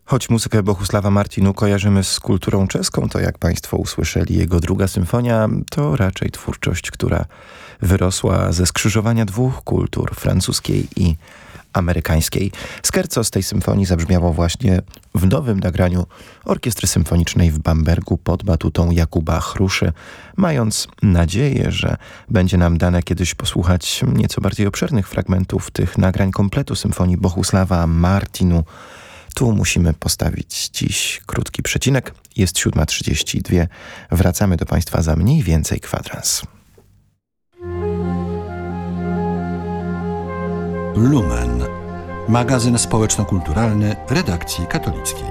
Choć muzykę Bohusława Martinu kojarzymy z kulturą czeską, to jak Państwo usłyszeli, jego druga symfonia to raczej twórczość, która wyrosła ze skrzyżowania dwóch kultur, francuskiej i amerykańskiej. Scherzo z tej symfonii zabrzmiało właśnie w nowym nagraniu Orkiestry Symfonicznej w Bambergu pod batutą Jakuba Chruszy, mając nadzieję, że będzie nam dane kiedyś posłuchać nieco bardziej obszernych fragmentów tych nagrań kompletu symfonii Bohusława Martinu. Tu musimy postawić dziś krótki przecinek. Jest 7:32. Wracamy do Państwa za mniej więcej kwadrans. Lumen. Magazyn społeczno-kulturalny redakcji katolickiej.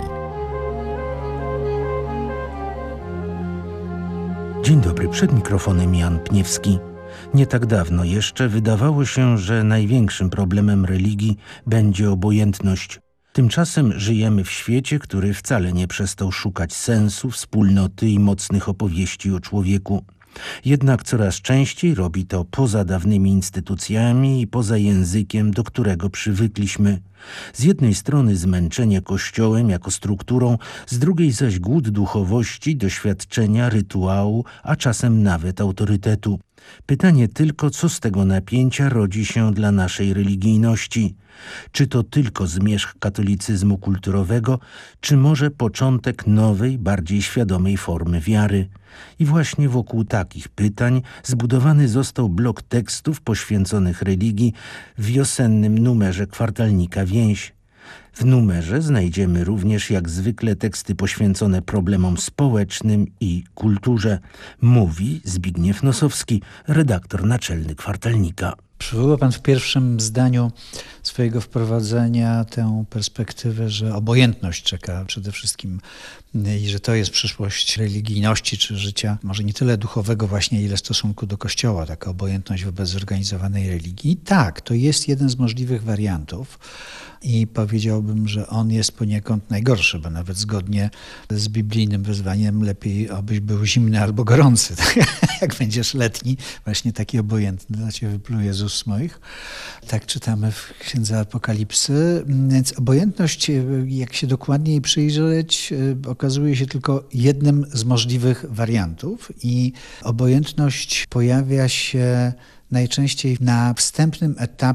Dzień dobry, przed mikrofonem Jan Pniewski. Nie tak dawno jeszcze wydawało się, że największym problemem religii będzie obojętność. Tymczasem żyjemy w świecie, który wcale nie przestał szukać sensu, wspólnoty i mocnych opowieści o człowieku. Jednak coraz częściej robi to poza dawnymi instytucjami i poza językiem, do którego przywykliśmy. Z jednej strony zmęczenie Kościołem jako strukturą, z drugiej zaś głód duchowości, doświadczenia, rytuału, a czasem nawet autorytetu. Pytanie tylko, co z tego napięcia rodzi się dla naszej religijności. Czy to tylko zmierzch katolicyzmu kulturowego, czy może początek nowej, bardziej świadomej formy wiary? I właśnie wokół takich pytań zbudowany został blok tekstów poświęconych religii w wiosennym numerze kwartalnika Więź. W numerze znajdziemy również jak zwykle teksty poświęcone problemom społecznym i kulturze. Mówi Zbigniew Nosowski, redaktor naczelny kwartalnika. Przywołał Pan w pierwszym zdaniu swojego wprowadzenia tę perspektywę, że obojętność czeka przede wszystkim i że to jest przyszłość religijności czy życia, może nie tyle duchowego właśnie, ile stosunku do Kościoła, taka obojętność wobec zorganizowanej religii. Tak, to jest jeden z możliwych wariantów i powiedziałbym, że on jest poniekąd najgorszy, bo nawet zgodnie z biblijnym wezwaniem lepiej, abyś był zimny albo gorący. Jak będziesz letni, właśnie taki obojętny, to cię wypluje z ust moich. Tak czytamy w Księdze Apokalipsy. Więc obojętność, jak się dokładniej przyjrzeć, okazuje się tylko jednym z możliwych wariantów i obojętność pojawia się najczęściej na wstępnym etapie